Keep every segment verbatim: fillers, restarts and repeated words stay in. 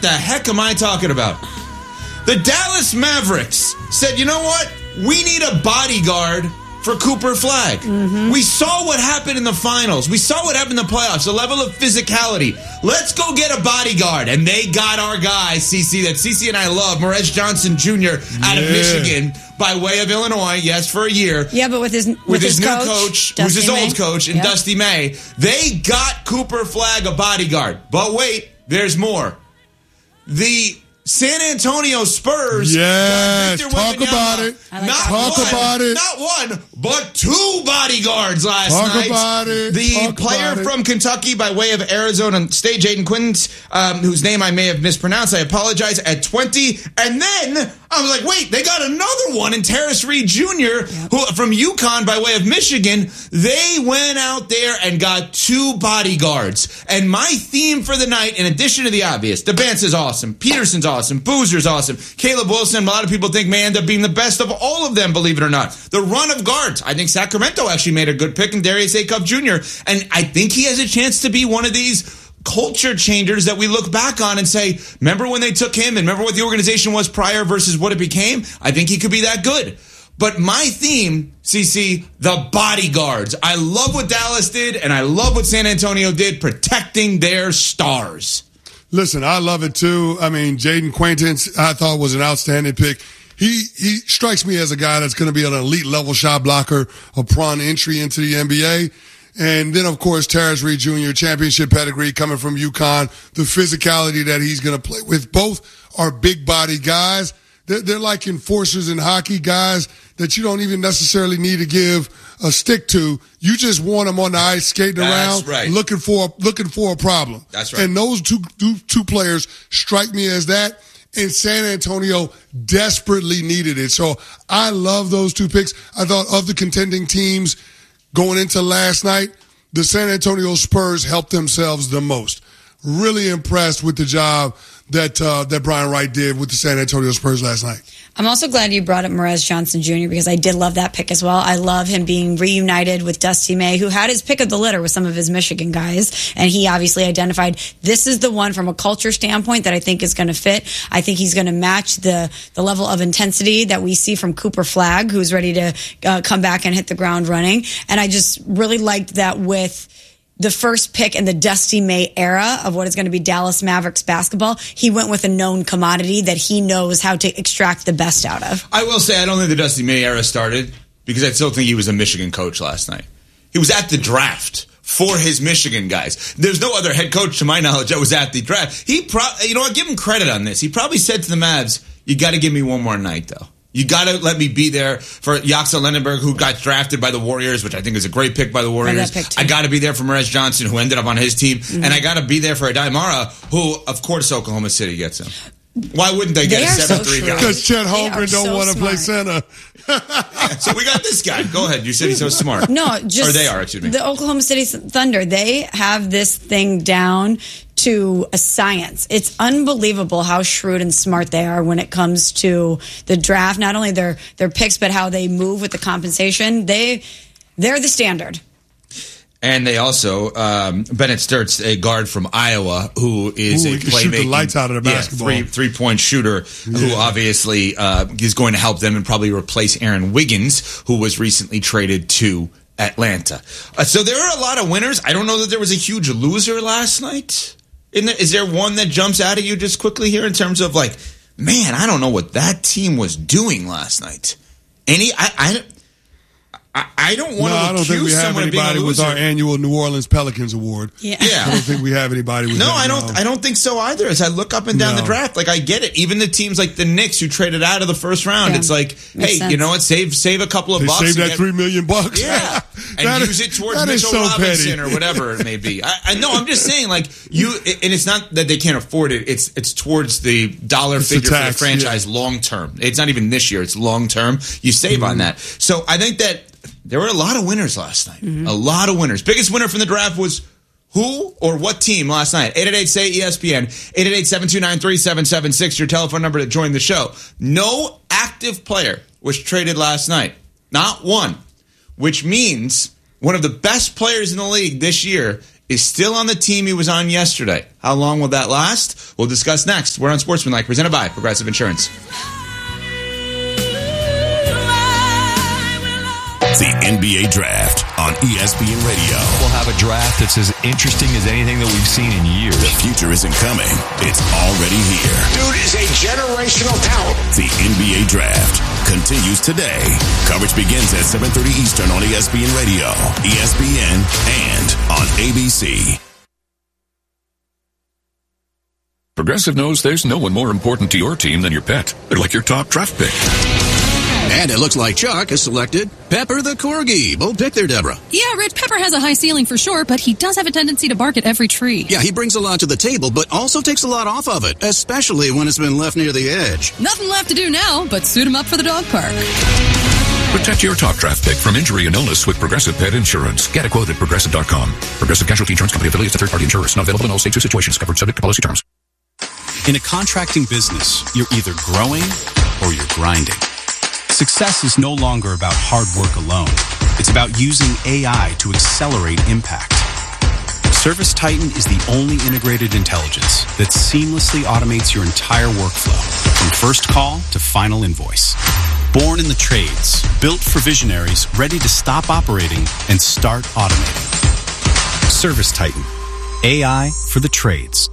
What the heck am I talking about? The Dallas Mavericks said, you know what? We need a bodyguard for Cooper Flagg. Mm-hmm. We saw what happened in the finals. We saw what happened in the playoffs, the level of physicality. Let's go get a bodyguard. And they got our guy, Cece, that Cece and I love, Morez Johnson Junior out yeah. of Michigan by way of Illinois, yes, for a year. Yeah, but with his with, with his, his new coach, coach, Dusty who's his May. old coach, and yep. Dusty May. They got Cooper Flagg a bodyguard. But wait, there's more. The San Antonio Spurs. Yes, talk about it. Like not talk one, about it. Not one, but two bodyguards last talk night. Talk about it. The talk player from Kentucky by way of Arizona State, Jaden Quintz, um, whose name I may have mispronounced. I apologize. At twenty, and then I was like, wait, they got another one in Terrace Reed Junior, yep. who from UConn by way of Michigan. They went out there and got two bodyguards. And my theme for the night, in addition to the obvious, DeBance is awesome, Peterson's awesome, Boozer's awesome, Caleb Wilson. A lot of people think may end up being the best of all of them, believe it or not. The run of guards. I think Sacramento actually made a good pick in Darius Acuff Junior And I think he has a chance to be one of these culture changers that we look back on and say, remember when they took him and remember what the organization was prior versus what it became? I think he could be that good. But my theme, C C, the bodyguards. I love what Dallas did, and I love what San Antonio did, protecting their stars. Listen, I love it too. I mean, Jaden Quintz, I thought was an outstanding pick. He he strikes me as a guy that's going to be an elite level shot blocker upon entry into the N B A. And then, of course, Terrace Reed Junior, championship pedigree coming from UConn, the physicality that he's going to play with. Both are big body guys. They're, they're like enforcers in hockey, guys that you don't even necessarily need to give a stick to. You just want them on the ice skating That's around, right. looking for looking for a problem. That's right. And those two, two two players strike me as that. And San Antonio desperately needed it. So I love those two picks. I thought of the contending teams going into last night, the San Antonio Spurs helped themselves the most. Really impressed with the job that uh, that Brian Wright did with the San Antonio Spurs last night. I'm also glad you brought up Morez Johnson Junior because I did love that pick as well. I love him being reunited with Dusty May, who had his pick of the litter with some of his Michigan guys, and he obviously identified this is the one from a culture standpoint that I think is going to fit. I think he's going to match the the level of intensity that we see from Cooper Flagg, who's ready to uh, come back and hit the ground running. And I just really liked that with the first pick in the Dusty May era of what is going to be Dallas Mavericks basketball. He went with a known commodity that he knows how to extract the best out of. I will say I don't think the Dusty May era started because I still think he was a Michigan coach last night. He was at the draft for his Michigan guys. There's no other head coach, to my knowledge, that was at the draft. He, pro- you know, I give him credit on this. He probably said to the Mavs, "You got to give me one more night, though. You got to let me be there for Yaxel Lendenberg, who got drafted by the Warriors, which I think is a great pick by the Warriors. I got to be there for Morez Johnson, who ended up on his team. Mm-hmm. And I got to be there for Adai Mara, who, of course, Oklahoma City gets him. Why wouldn't they, they get a seven three so guy? Because Chet Holmgren don't so want to play center. Yeah, so we got this guy. Go ahead. You said he's so smart. No, just or they are, excuse me. The Oklahoma City Thunder, they have this thing down to a science. It's unbelievable how shrewd and smart they are when it comes to the draft. Not only their their picks, but how they move with the compensation. They they're the standard. And they also, um, Bennett Sturtz, a guard from Iowa, who is Ooh, a he can shoot the playmaking, lights out of the basketball. Yeah, three, three-point shooter, yeah. who obviously uh, is going to help them and probably replace Aaron Wiggins, who was recently traded to Atlanta. Uh, so there are a lot of winners. I don't know that there was a huge loser last night. Is there one that jumps out at you just quickly here in terms of like, man, I don't know what that team was doing last night? Any, I, I I, I don't want no, to I don't think we have anybody with our annual New Orleans Pelicans award. Yeah. yeah. I don't think we have anybody with no, that. I don't No, I don't think so either. As I look up and down no. the draft, like I get it. Even the teams like the Knicks who traded out of the first round, yeah. it's like, Makes hey, sense. you know what? Save save a couple of They bucks. saved and that get, three million bucks. Yeah. And That use is- it towards that is Mitchell so Robinson petty. or whatever it may be. I, I know, I'm just saying, like, you and it's not that they can't afford it, it's it's towards the dollar It's figure the tax, for the franchise yeah. long term. It's not even this year, it's long term. You save Mm-hmm. on that. So I think that there were a lot of winners last night. Mm-hmm. A lot of winners. Biggest winner from the draft was who or what team last night? eight eight eight, S A Y, E S P N. eight eight eight, seven two nine, three seven seven six. Your telephone number to join the show. No active player was traded last night. Not one. Which means one of the best players in the league this year is still on the team he was on yesterday. How long will that last? We'll discuss next. We're on Sportsmanlike, presented by Progressive Insurance. The N B A Draft on E S P N Radio. We'll have a draft that's as interesting as anything that we've seen in years. The future isn't coming. It's already here. Dude is a generational talent. The N B A Draft continues today. Coverage begins at seven thirty Eastern on E S P N Radio, E S P N, and on A B C. Progressive knows there's no one more important to your team than your pet. They're like your top draft pick. And it looks like Chuck has selected Pepper the Corgi. Bold pick there, Deborah. Yeah, Rich, Pepper has a high ceiling for sure, but he does have a tendency to bark at every tree. Yeah, he brings a lot to the table, but also takes a lot off of it, especially when it's been left near the edge. Nothing left to do now, but suit him up for the dog park. Protect your top draft pick from injury and illness with Progressive Pet Insurance. Get a quote at Progressive dot com. Progressive Casualty Insurance Company affiliates to third-party insurers. Not available in all states or situations. Covered subject to policy terms. In a contracting business, you're either growing or you're grinding. Success is no longer about hard work alone. It's about using A I to accelerate impact. ServiceTitan is the only integrated intelligence that seamlessly automates your entire workflow, from first call to final invoice. Born in the trades, built for visionaries ready to stop operating and start automating. ServiceTitan, A I for the trades.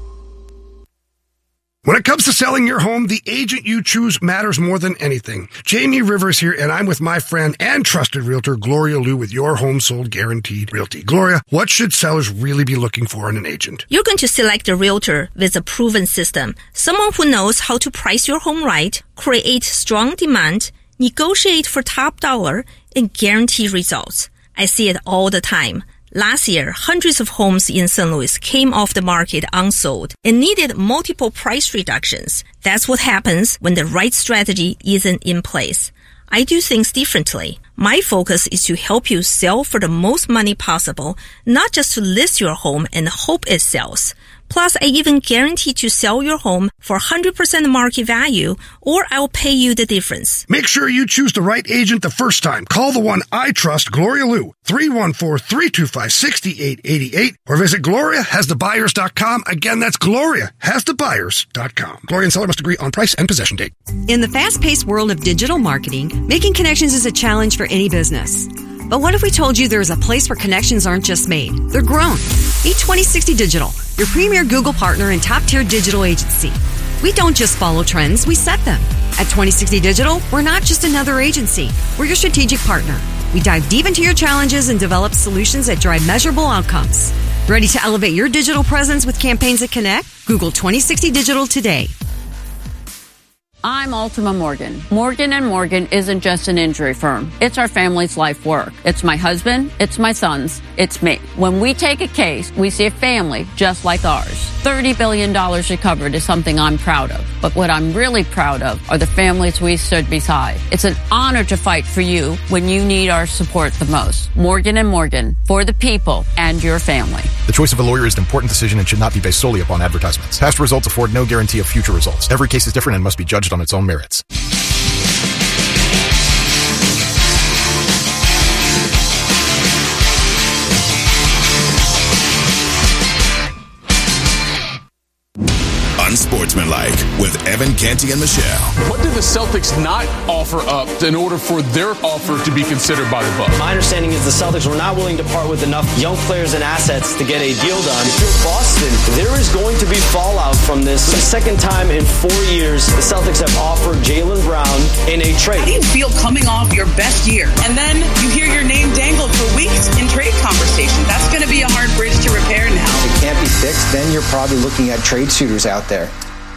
When it comes to selling your home, the agent you choose matters more than anything. Jamie Rivers here, and I'm with my friend and trusted realtor, Gloria Liu, with Your Home Sold Guaranteed Realty. Gloria, what should sellers really be looking for in an agent? You're going to select a realtor with a proven system, someone who knows how to price your home right, create strong demand, negotiate for top dollar, and guarantee results. I see it all the time. Last year, hundreds of homes in Saint Louis came off the market unsold and needed multiple price reductions. That's what happens when the right strategy isn't in place. I do things differently. My focus is to help you sell for the most money possible, not just to list your home and hope it sells. Plus, I even guarantee to sell your home for one hundred percent market value, or I'll pay you the difference. Make sure you choose the right agent the first time. Call the one I trust, Gloria Liu, three one four, three two five, six eight eight eight, or visit gloria has the buyers dot com. Again, that's gloria has the buyers dot com. Gloria and seller must agree on price and possession date. In the fast-paced world of digital marketing, making connections is a challenge for any business. But what if we told you there's a place where connections aren't just made, they're grown? Meet twenty sixty Digital, your premier Google partner and top-tier digital agency. We don't just follow trends, we set them. At twenty sixty Digital, we're not just another agency. We're your strategic partner. We dive deep into your challenges and develop solutions that drive measurable outcomes. Ready to elevate your digital presence with campaigns that connect? Google twenty sixty Digital today. I'm Ultima Morgan. Morgan and Morgan isn't just an injury firm. It's our family's life work. It's my husband. It's my sons. It's me. When we take a case, we see a family just like ours. thirty billion dollars recovered is something I'm proud of. But what I'm really proud of are the families we stood beside. It's an honor to fight for you when you need our support the most. Morgan and Morgan, for the people and your family. The choice of a lawyer is an important decision and should not be based solely upon advertisements. Past results afford no guarantee of future results. Every case is different and must be judged on its own merits. Unsportsmanlike with Evan Canty and Michelle. What did the Celtics not offer up in order for their offer to be considered by the Bucks? My understanding is the Celtics were not willing to part with enough young players and assets to get a deal done. If you're Boston, there is going to be fallout from this. The second time in four years, the Celtics have offered Jaylen Brown in a trade. How do you feel coming off your best year, and then you hear your name dangled for weeks in trade conversation? That's going to be a hard bridge to repair now. If it can't be fixed, then you're probably looking at trade suitors out there.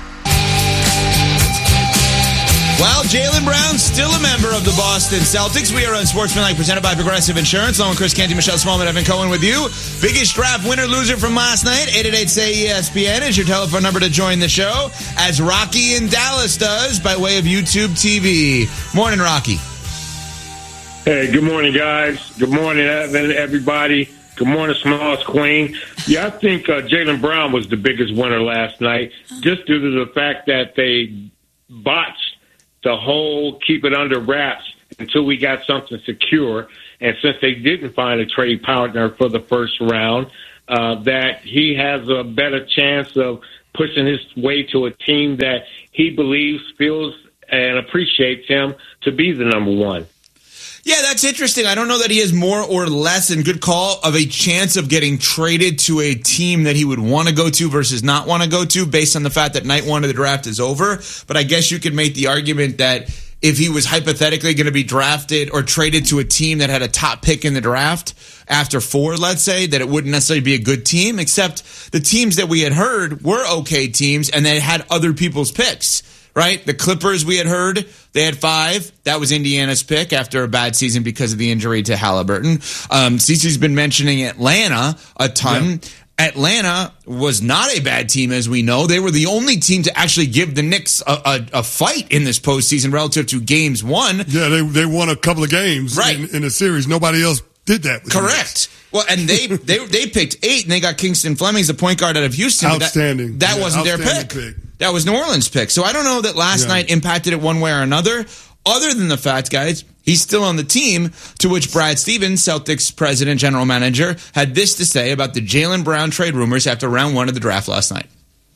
Well, Jaylen Brown, still a member of the Boston Celtics. We are on Sportsmanlike, presented by Progressive Insurance. Along with Chris Canty, Michelle Smallman, Evan Cohen with you. Biggest draft winner-loser from last night, eight eight eight, S A Y, E S P N is your telephone number to join the show, as Rocky in Dallas does by way of YouTube T V. Morning, Rocky. Hey, good morning, guys. Good morning, Evan, everybody. Good morning, Smalls Queen. Yeah, I think uh, Jaylen Brown was the biggest winner last night, just due to the fact that they botched the whole keep it under wraps until we got something secure. And since they didn't find a trade partner for the first round, uh, that he has a better chance of pushing his way to a team that he believes, feels, and appreciates him to be the number one. Yeah, that's interesting. I don't know that he has more or less, and good call, of a chance of getting traded to a team that he would want to go to versus not want to go to based on the fact that night one of the draft is over. But I guess you could make the argument that if he was hypothetically going to be drafted or traded to a team that had a top pick in the draft after four, let's say, that it wouldn't necessarily be a good team, except the teams that we had heard were okay teams and they had other people's picks. Right? The Clippers, we had heard, they had five. That was Indiana's pick after a bad season because of the injury to Halliburton. Um, Cece's been mentioning Atlanta a ton. Yeah. Atlanta was not a bad team, as we know. They were the only team to actually give the Knicks a, a, a fight in this postseason relative to games won. Yeah, they they won a couple of games right. in, in a series. Nobody else did that. With Correct. Well, and they, they they picked eight, and they got Kingston Fleming, the point guard out of Houston. Outstanding. That, that yeah, wasn't outstanding their pick. pick. That was New Orleans' pick. So I don't know that last Yeah. night impacted it one way or another, other than the fact, guys, he's still on the team, to which Brad Stevens, Celtics president, general manager, had this to say about the Jaylen Brown trade rumors after round one of the draft last night.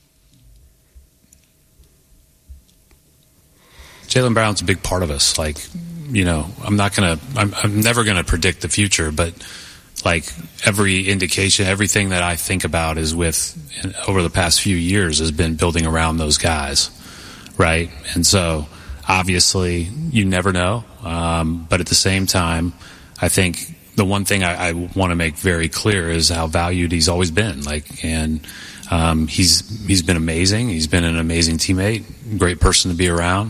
Jaylen Brown's a big part of us. Like, you know, I'm not going to, I'm, I'm never going to predict the future, but like every indication, everything that I think about is with, over the past few years, has been building around those guys, right? And so, obviously, you never know. Um, but at the same time, I think the one thing I, I want to make very clear is how valued he's always been. Like, and um, he's he's been amazing. He's been an amazing teammate, great person to be around.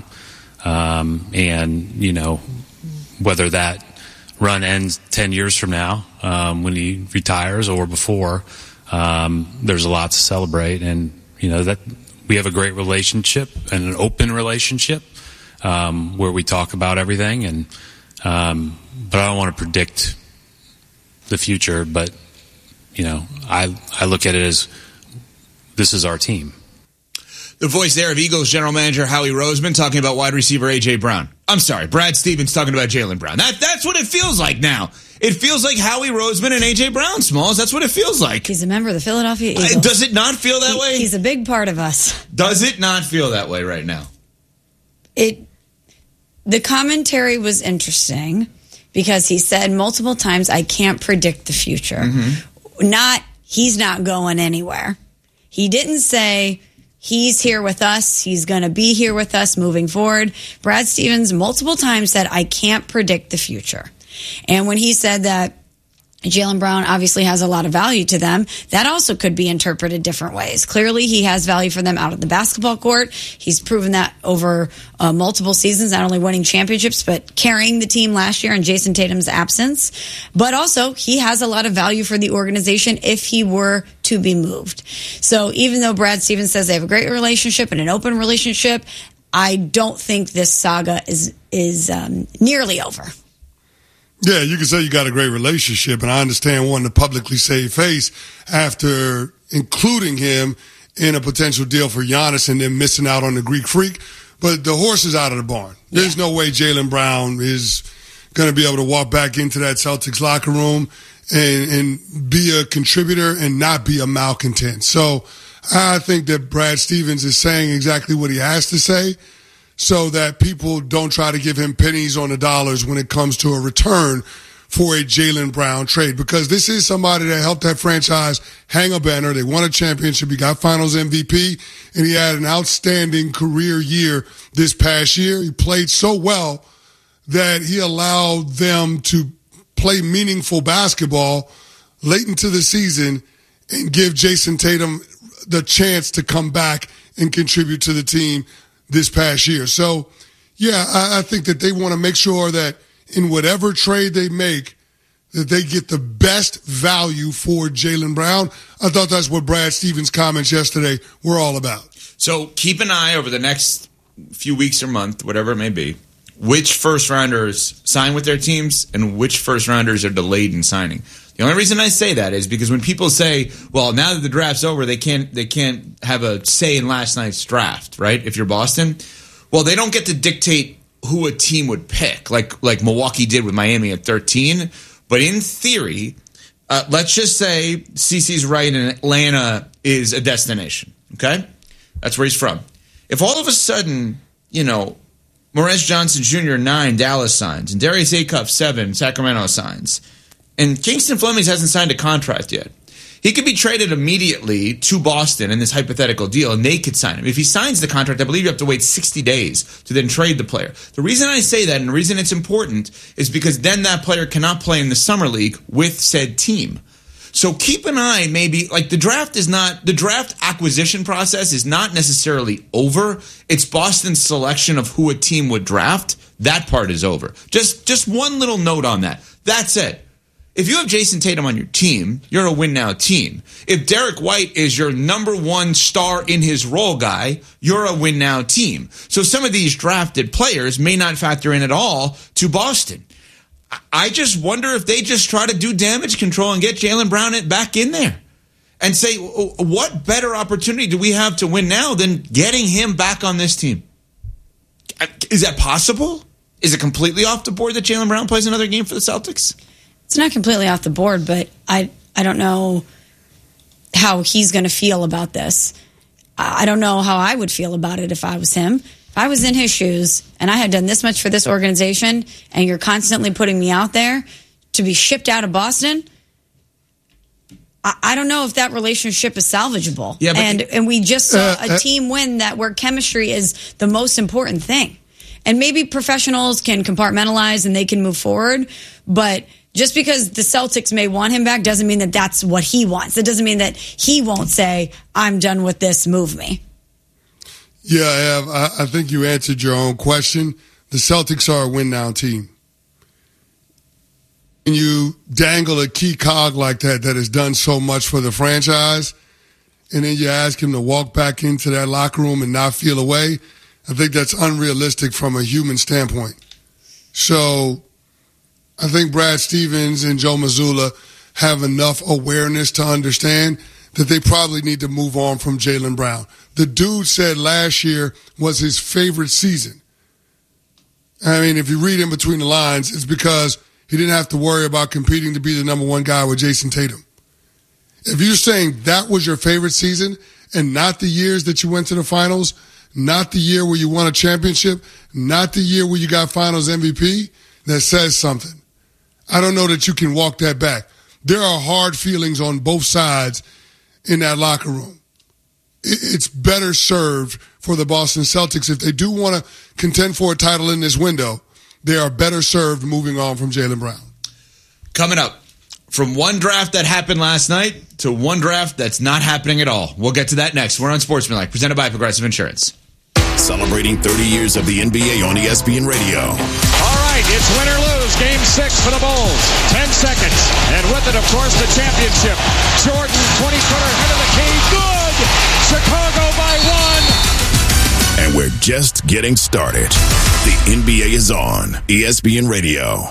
Um, and you know, whether that run ends ten years from now, um, when he retires, or before, um, there's a lot to celebrate. And, you know, that we have a great relationship and an open relationship, um, where we talk about everything. And, um, but I don't want to predict the future, but, you know, I, I look at it as this is our team. The voice there of Eagles general manager Howie Roseman talking about wide receiver A J. Brown. I'm sorry, Brad Stevens talking about Jaylen Brown. That That's what it feels like now. It feels like Howie Roseman and A J. Brown, Smalls. That's what it feels like. He's a member of the Philadelphia Eagles. Uh, does it not feel that he, way? He's a big part of us. Does it not feel that way right now? It. The commentary was interesting because he said multiple times, I can't predict the future. Mm-hmm. Not, he's not going anywhere. He didn't say, he's here with us. He's going to be here with us moving forward. Brad Stevens multiple times said, I can't predict the future. And when he said that Jaylen Brown obviously has a lot of value to them, that also could be interpreted different ways. Clearly, he has value for them out of the basketball court. He's proven that over uh, multiple seasons, not only winning championships, but carrying the team last year in Jason Tatum's absence. But also, he has a lot of value for the organization if he were to be moved. So even though Brad Stevens says they have a great relationship and an open relationship, I don't think this saga is, is um, nearly over. Yeah, you can say you got a great relationship, and I understand wanting to publicly save face after including him in a potential deal for Giannis and then missing out on the Greek Freak. But the horse is out of the barn. Yeah. There's no way Jaylen Brown is going to be able to walk back into that Celtics locker room and, and be a contributor and not be a malcontent. So I think that Brad Stevens is saying exactly what he has to say, so that people don't try to give him pennies on the dollars when it comes to a return for a Jaylen Brown trade. Because this is somebody that helped that franchise hang a banner. They won a championship. He got finals M V P, and he had an outstanding career year this past year. He played so well that he allowed them to play meaningful basketball late into the season and give Jason Tatum the chance to come back and contribute to the team this past year. So, yeah, I, I think that they want to make sure that in whatever trade they make, that they get the best value for Jaylen Brown. I thought that's what Brad Stevens' comments yesterday were all about. So keep an eye over the next few weeks or month, whatever it may be, which first-rounders sign with their teams and which first-rounders are delayed in signing. The only reason I say that is because when people say, well, now that the draft's over, they can't they can't have a say in last night's draft, right? If you're Boston, well, they don't get to dictate who a team would pick, like like Milwaukee did with Miami at thirteen. But in theory, Uh, let's just say CeCe's right and Atlanta is a destination, okay? That's where he's from. If all of a sudden, you know, Morez Johnson Junior, nine, Dallas signs, and Darius Acuff, seven, Sacramento signs, and Kingston Flemings hasn't signed a contract yet, he could be traded immediately to Boston in this hypothetical deal, and they could sign him. If he signs the contract, I believe you have to wait sixty days to then trade the player. The reason I say that and the reason it's important is because then that player cannot play in the summer league with said team. So keep an eye, maybe, like the draft is not, the draft acquisition process is not necessarily over. It's Boston's selection of who a team would draft. That part is over. Just, just one little note on that. That's it. If you have Jason Tatum on your team, you're a win-now team. If Derek White is your number one star in his role guy, you're a win-now team. So some of these drafted players may not factor in at all to Boston. I just wonder if they just try to do damage control and get Jaylen Brown back in there and say, what better opportunity do we have to win now than getting him back on this team? Is that possible? Is it completely off the board that Jaylen Brown plays another game for the Celtics? It's not completely off the board, but I I don't know how he's going to feel about this. I don't know how I would feel about it if I was him. If I was in his shoes and I had done this much for this organization and you're constantly putting me out there to be shipped out of Boston, I, I don't know if that relationship is salvageable. Yeah, but and, and we just saw uh, a team win that where chemistry is the most important thing. And maybe professionals can compartmentalize and they can move forward, but just because the Celtics may want him back doesn't mean that that's what he wants. It doesn't mean that he won't say, I'm done with this, move me. Yeah, Ev, I, I think you answered your own question. The Celtics are a win-now team. And you dangle a key cog like that that has done so much for the franchise, and then you ask him to walk back into that locker room and not feel away, I think that's unrealistic from a human standpoint. So I think Brad Stevens and Joe Mazzulla have enough awareness to understand that they probably need to move on from Jaylen Brown. The dude said last year was his favorite season. I mean, if you read in between the lines, it's because he didn't have to worry about competing to be the number one guy with Jason Tatum. If you're saying that was your favorite season and not the years that you went to the finals, not the year where you won a championship, not the year where you got finals M V P, that says something. I don't know that you can walk that back. There are hard feelings on both sides in that locker room. It's better served for the Boston Celtics. If they do want to contend for a title in this window, they are better served moving on from Jaylen Brown. Coming up, from one draft that happened last night to one draft that's not happening at all. We'll get to that next. We're on Sportsmanlike, presented by Progressive Insurance. Celebrating thirty years of the N B A on E S P N Radio. All right, it's win or lose. Game six for the Bulls. Ten seconds. And with it, of course, the championship. Jordan, twenty-footer, head of the key. Good! Chicago by one. And we're just getting started. The N B A is on E S P N Radio.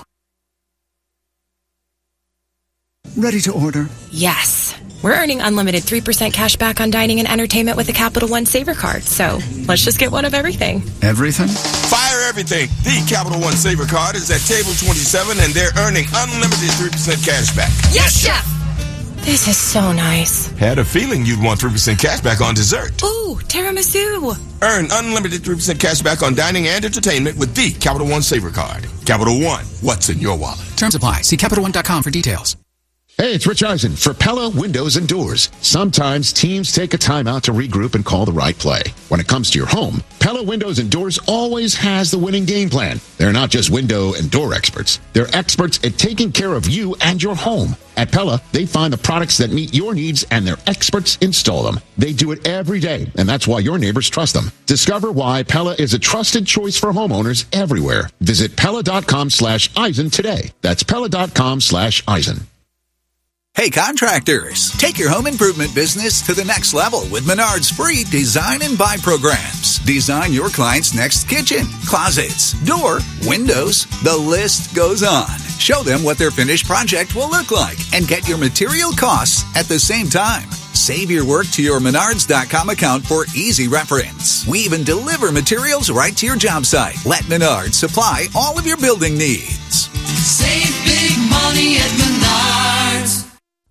Ready to order? Yes. We're earning unlimited three percent cash back on dining and entertainment with the Capital One Saver Card. So let's just get one of everything. Everything? Fire everything. The Capital One Saver Card is at table twenty-seven, and they're earning unlimited three percent cash back. Yes, Chef! This is so nice. Had a feeling you'd want three percent cash back on dessert. Ooh, tiramisu. Earn unlimited three percent cash back on dining and entertainment with the Capital One Saver Card. Capital One, what's in your wallet? Terms apply. See Capital One dot com for details. Hey, it's Rich Eisen for Pella Windows and Doors. Sometimes teams take a timeout to regroup and call the right play. When it comes to your home, Pella Windows and Doors always has the winning game plan. They're not just window and door experts. They're experts at taking care of you and your home. At Pella, they find the products that meet your needs and their experts install them. They do it every day, and that's why your neighbors trust them. Discover why Pella is a trusted choice for homeowners everywhere. Visit Pella.com slash Eisen today. That's Pella.com slash Eisen. Hey contractors, take your home improvement business to the next level with Menard's free design and buy programs. Design your client's next kitchen, closets, door, windows, the list goes on. Show them what their finished project will look like and get your material costs at the same time. Save your work to your Menards dot com account for easy reference. We even deliver materials right to your job site. Let Menards supply all of your building needs. Save big money at Menards.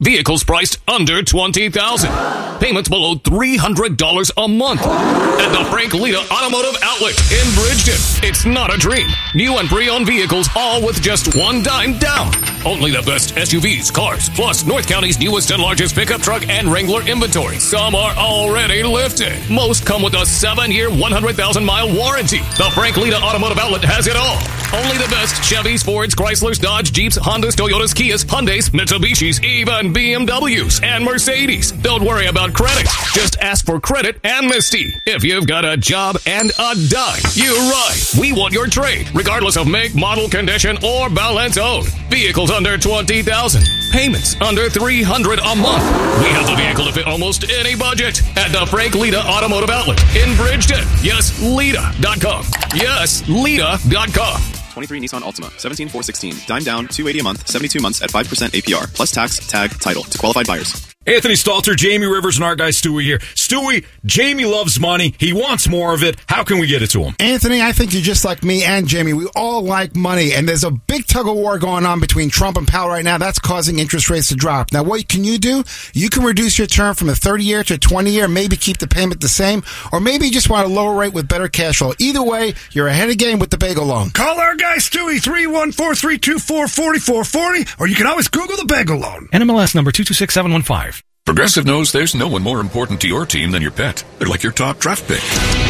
Vehicles priced under twenty thousand dollars. Payments below three hundred dollars a month. At the Frank Lita Automotive Outlet in Bridgeton. It's not a dream. New and pre-owned vehicles, all with just one dime down. Only the best S U Vs, cars, plus North County's newest and largest pickup truck and Wrangler inventory. Some are already lifted. Most come with a seven-year, one hundred thousand mile warranty. The Frank Lita Automotive Outlet has it all. Only the best Chevys, Fords, Chryslers, Dodge, Jeeps, Hondas, Toyotas, Kias, Hyundais, Mitsubishis, even B M Ws and Mercedes. Don't worry about credit. Just ask for credit amnesty. If you've got a job and a dime, you're right. We want your trade, regardless of make, model, condition, or balance owed. Vehicles under twenty thousand dollars. Payments under three hundred dollars a month. We have the vehicle to fit almost any budget at the Frank Lita Automotive Outlet in Bridgeton. Yes, Lita dot com. Yes, Lita dot com. twenty-three Nissan Altima, seventeen four sixteen, dime down, two hundred eighty a month, seventy-two months at five percent A P R, plus tax, tag, title to qualified buyers. Anthony Stalter, Jamie Rivers, and our guy Stewie here. Stewie, Jamie loves money. He wants more of it. How can we get it to him? Anthony, I think you're just like me and Jamie. We all like money, and there's a big tug-of-war going on between Trump and Powell right now. That's causing interest rates to drop. Now, what can you do? You can reduce your term from a thirty-year to a twenty-year, maybe keep the payment the same, or maybe you just want a lower rate with better cash flow. Either way, you're ahead of game with the Bagel Loan. Call our guy Stewie, three one four, three two four, four four four zero, or you can always Google the Bagel Loan. N M L S number two two six seven one five. Progressive knows there's no one more important to your team than your pet. They're like your top draft pick.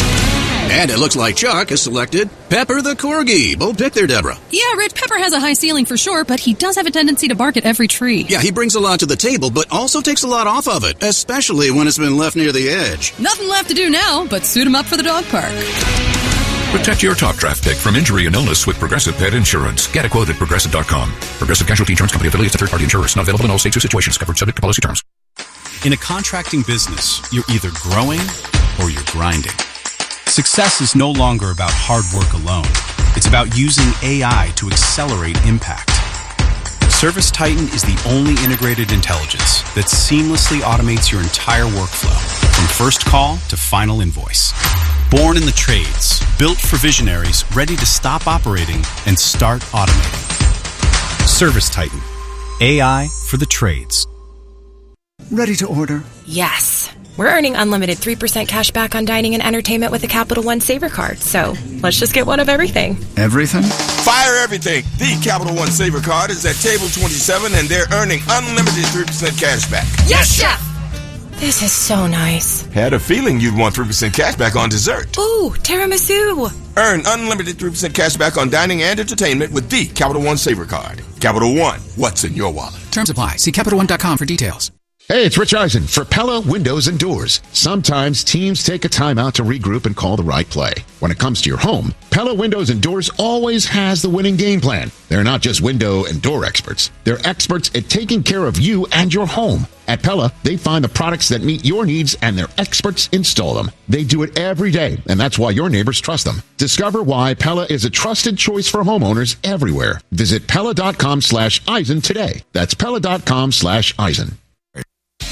And it looks like Chuck has selected Pepper the Corgi. Bold pick there, Deborah. Yeah, Rich, Pepper has a high ceiling for sure, but he does have a tendency to bark at every tree. Yeah, he brings a lot to the table, but also takes a lot off of it, especially when it's been left near the edge. Nothing left to do now, but suit him up for the dog park. Protect your top draft pick from injury and illness with Progressive Pet Insurance. Get a quote at Progressive dot com. Progressive Casualty Insurance Company affiliates and third-party insurers. Not available in all states or situations. Covered subject to policy terms. In a contracting business, you're either growing or you're grinding. Success is no longer about hard work alone. It's about using A I to accelerate impact. Service Titan is the only integrated intelligence that seamlessly automates your entire workflow, from first call to final invoice. Born in the trades, built for visionaries ready to stop operating and start automating. Service Titan. A I for the trades. Ready to order. Yes. We're earning unlimited three percent cash back on dining and entertainment with a Capital One Saver card. So let's just get one of everything. Everything? Fire everything. The Capital One Saver card is at table twenty-seven, and they're earning unlimited three percent cash back. Yes, Chef! This is so nice. Had a feeling you'd want three percent cash back on dessert. Ooh, tiramisu. Earn unlimited three percent cash back on dining and entertainment with the Capital One Saver card. Capital One, what's in your wallet? Terms apply. See Capital One dot com for details. Hey, it's Rich Eisen for Pella Windows and Doors. Sometimes teams take a timeout to regroup and call the right play. When it comes to your home, Pella Windows and Doors always has the winning game plan. They're not just window and door experts. They're experts at taking care of you and your home. At Pella, they find the products that meet your needs and their experts install them. They do it every day, and that's why your neighbors trust them. Discover why Pella is a trusted choice for homeowners everywhere. Visit Pella dot com slash Eisen today. That's Pella dot com slash Eisen.